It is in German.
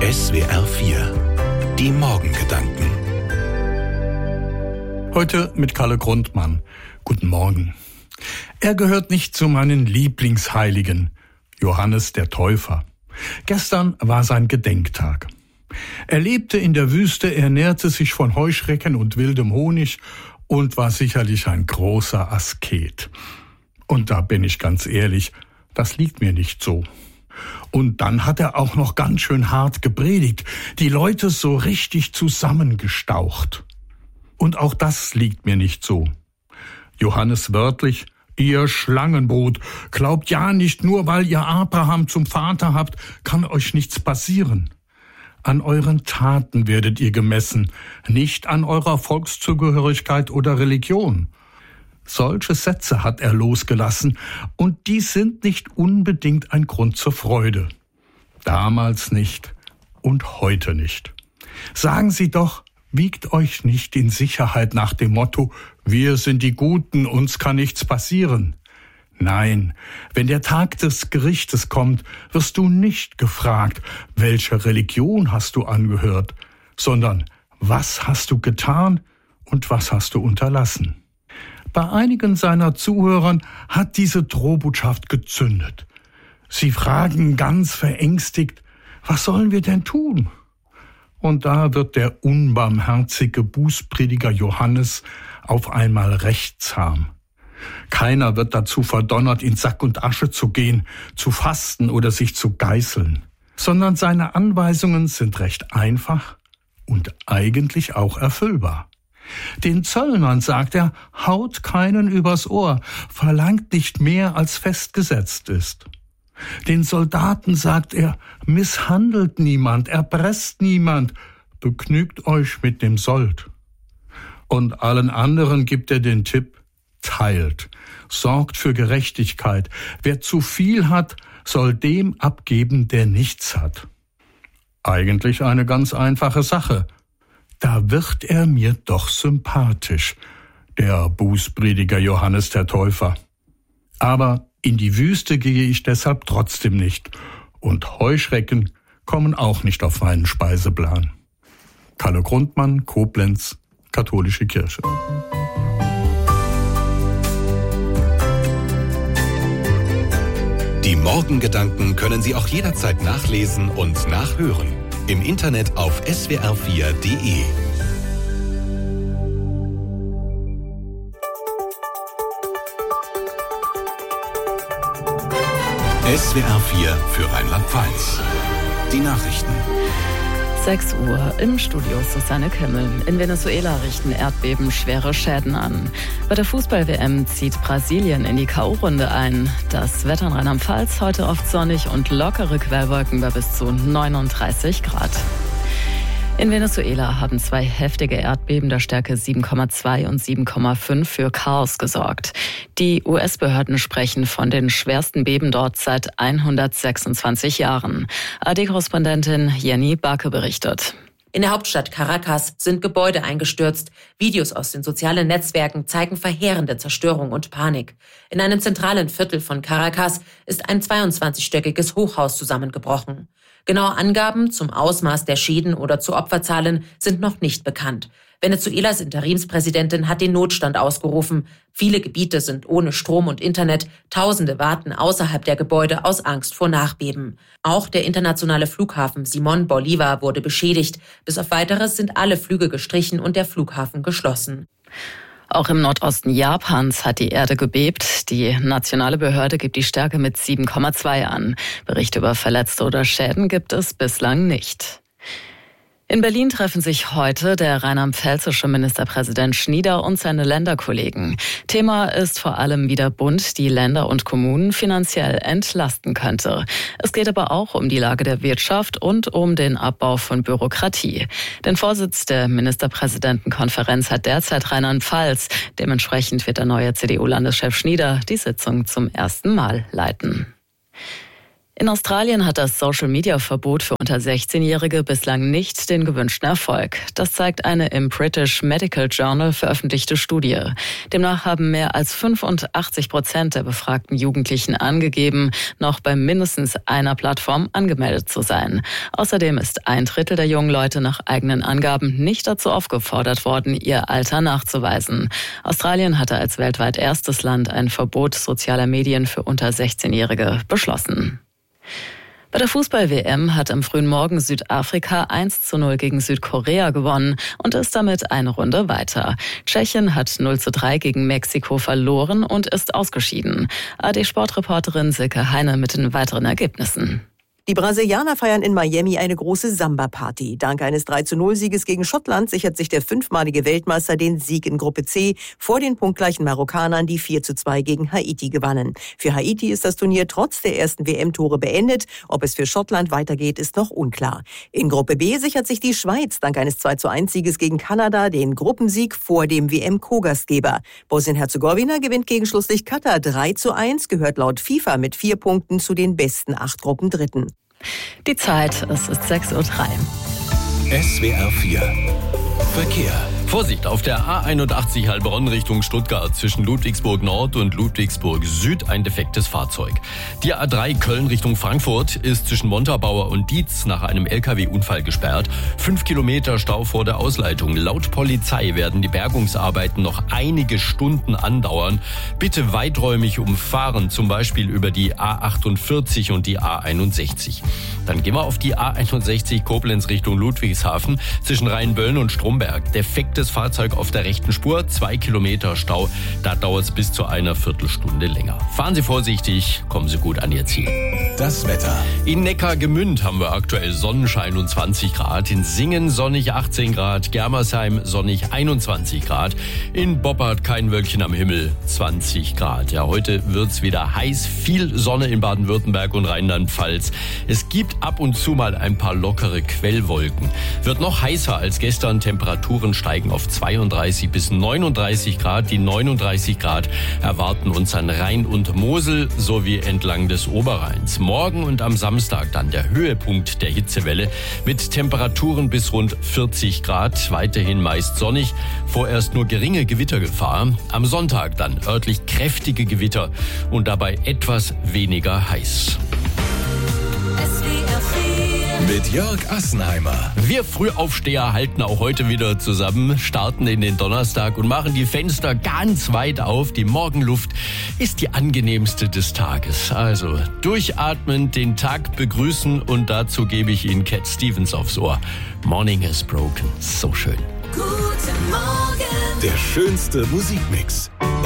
SWR 4, die Morgengedanken. Heute mit Kalle Grundmann. Guten Morgen. Er gehört nicht zu meinen Lieblingsheiligen, Johannes der Täufer. Gestern war sein Gedenktag. Er lebte in der Wüste, ernährte sich von Heuschrecken und wildem Honig und war sicherlich ein großer Asket. Und da bin ich ganz ehrlich, das liegt mir nicht so. Und dann hat er auch noch ganz schön hart gepredigt, die Leute so richtig zusammengestaucht. Und auch das liegt mir nicht so. Johannes wörtlich: Ihr Schlangenbrut, glaubt ja nicht, nur weil ihr Abraham zum Vater habt, kann euch nichts passieren. An euren Taten werdet ihr gemessen, nicht an eurer Volkszugehörigkeit oder Religion. Solche Sätze hat er losgelassen, und die sind nicht unbedingt ein Grund zur Freude. Damals nicht und heute nicht. Sagen Sie doch, wiegt euch nicht in Sicherheit nach dem Motto, wir sind die Guten, uns kann nichts passieren. Nein, wenn der Tag des Gerichtes kommt, wirst du nicht gefragt, welcher Religion hast du angehört, sondern was hast du getan und was hast du unterlassen. Bei einigen seiner Zuhörern hat diese Drohbotschaft gezündet. Sie fragen ganz verängstigt, was sollen wir denn tun? Und da wird der unbarmherzige Bußprediger Johannes auf einmal rechtsam. Keiner wird dazu verdonnert, in Sack und Asche zu gehen, zu fasten oder sich zu geißeln, sondern seine Anweisungen sind recht einfach und eigentlich auch erfüllbar. Den Zöllnern sagt er, haut keinen übers Ohr, verlangt nicht mehr, als festgesetzt ist. Den Soldaten sagt er, misshandelt niemand, erpresst niemand, begnügt euch mit dem Sold. Und allen anderen gibt er den Tipp, teilt, sorgt für Gerechtigkeit. Wer zu viel hat, soll dem abgeben, der nichts hat. Eigentlich eine ganz einfache Sache. Da wird er mir doch sympathisch, der Bußprediger Johannes der Täufer. Aber in die Wüste gehe ich deshalb trotzdem nicht. Und Heuschrecken kommen auch nicht auf meinen Speiseplan. Kalle Grundmann, Koblenz, Katholische Kirche. Die Morgengedanken können Sie auch jederzeit nachlesen und nachhören. Im Internet auf swr4.de. SWR 4 für Rheinland-Pfalz. Die Nachrichten. 6 Uhr im Studio Susanne Kimmel. In Venezuela richten Erdbeben schwere Schäden an. Bei der Fußball-WM zieht Brasilien in die K.O.-Runde ein. Das Wetter in Rheinland-Pfalz heute oft sonnig und lockere Quellwolken bei bis zu 39 Grad. In Venezuela haben 2 heftige Erdbeben der Stärke 7,2 und 7,5 für Chaos gesorgt. Die US-Behörden sprechen von den schwersten Beben dort seit 126 Jahren. ARD-Korrespondentin Jenny Barke berichtet. In der Hauptstadt Caracas sind Gebäude eingestürzt. Videos aus den sozialen Netzwerken zeigen verheerende Zerstörung und Panik. In einem zentralen Viertel von Caracas ist ein 22-stöckiges Hochhaus zusammengebrochen. Genaue Angaben zum Ausmaß der Schäden oder zu Opferzahlen sind noch nicht bekannt. Venezuelas Interimspräsidentin hat den Notstand ausgerufen. Viele Gebiete sind ohne Strom und Internet. Tausende warten außerhalb der Gebäude aus Angst vor Nachbeben. Auch der internationale Flughafen Simón Bolívar wurde beschädigt. Bis auf Weiteres sind alle Flüge gestrichen und der Flughafen geschlossen. Auch im Nordosten Japans hat die Erde gebebt. Die nationale Behörde gibt die Stärke mit 7,2 an. Berichte über Verletzte oder Schäden gibt es bislang nicht. In Berlin treffen sich heute der rheinland-pfälzische Ministerpräsident Schnieder und seine Länderkollegen. Thema ist vor allem, wie der Bund die Länder und Kommunen finanziell entlasten könnte. Es geht aber auch um die Lage der Wirtschaft und um den Abbau von Bürokratie. Den Vorsitz der Ministerpräsidentenkonferenz hat derzeit Rheinland-Pfalz. Dementsprechend wird der neue CDU-Landeschef Schnieder die Sitzung zum ersten Mal leiten. In Australien hat das Social-Media-Verbot für unter 16-Jährige bislang nicht den gewünschten Erfolg. Das zeigt eine im British Medical Journal veröffentlichte Studie. Demnach haben mehr als 85% der befragten Jugendlichen angegeben, noch bei mindestens einer Plattform angemeldet zu sein. Außerdem ist 1/3 der jungen Leute nach eigenen Angaben nicht dazu aufgefordert worden, ihr Alter nachzuweisen. Australien hatte als weltweit erstes Land ein Verbot sozialer Medien für unter 16-Jährige beschlossen. Bei der Fußball-WM hat am frühen Morgen Südafrika 1:0 gegen Südkorea gewonnen und ist damit eine Runde weiter. Tschechien hat 0:3 gegen Mexiko verloren und ist ausgeschieden. ARD-Sportreporterin Silke Heine mit den weiteren Ergebnissen. Die Brasilianer feiern in Miami eine große Samba-Party. Dank eines 3:0-Sieges gegen Schottland sichert sich der 5-malige Weltmeister den Sieg in Gruppe C vor den punktgleichen Marokkanern, die 4:2 gegen Haiti gewannen. Für Haiti ist das Turnier trotz der ersten WM-Tore beendet. Ob es für Schottland weitergeht, ist noch unklar. In Gruppe B sichert sich die Schweiz dank eines 2:1-Sieges gegen Kanada den Gruppensieg vor dem WM-Co-Gastgeber. Bosnien-Herzegowina gewinnt gegen Schlusslicht Katar 3:1, gehört laut FIFA mit 4 Punkten zu den besten 8 Gruppendritten. Die Zeit, es ist 6:03 Uhr. SWR 4 Verkehr. Vorsicht, auf der A81 Heilbronn Richtung Stuttgart zwischen Ludwigsburg Nord und Ludwigsburg Süd ein defektes Fahrzeug. Die A3 Köln Richtung Frankfurt ist zwischen Montabaur und Dietz nach einem LKW-Unfall gesperrt. 5 Kilometer Stau vor der Ausleitung. Laut Polizei werden die Bergungsarbeiten noch einige Stunden andauern. Bitte weiträumig umfahren, zum Beispiel über die A48 und die A61. Dann gehen wir auf die A61 Koblenz Richtung Ludwigshafen zwischen Rheinböllen und Stromberg. Defektes Fahrzeug auf der rechten Spur, 2 Kilometer Stau. Da dauert es bis zu einer Viertelstunde länger. Fahren Sie vorsichtig, kommen Sie gut an Ihr Ziel. Das Wetter. In Neckargemünd haben wir aktuell Sonnenschein und 20 Grad. In Singen sonnig 18 Grad. Germersheim sonnig 21 Grad. In Boppard kein Wölkchen am Himmel, 20 Grad. Ja, heute wird's wieder heiß. Viel Sonne in Baden-Württemberg und Rheinland-Pfalz. Es gibt ab und zu mal ein paar lockere Quellwolken. Wird noch heißer als gestern. Temperaturen steigen auf 32 bis 39 Grad. Die 39 Grad erwarten uns an Rhein und Mosel sowie entlang des Oberrheins. Morgen und am Samstag dann der Höhepunkt der Hitzewelle mit Temperaturen bis rund 40 Grad. Weiterhin meist sonnig, vorerst nur geringe Gewittergefahr. Am Sonntag dann örtlich kräftige Gewitter und dabei etwas weniger heiß. Mit Jörg Assenheimer. Wir Frühaufsteher halten auch heute wieder zusammen, starten in den Donnerstag und machen die Fenster ganz weit auf. Die Morgenluft ist die angenehmste des Tages. Also durchatmen, den Tag begrüßen und dazu gebe ich Ihnen Cat Stevens aufs Ohr. Morning is broken. So schön. Guten Morgen. Der schönste Musikmix.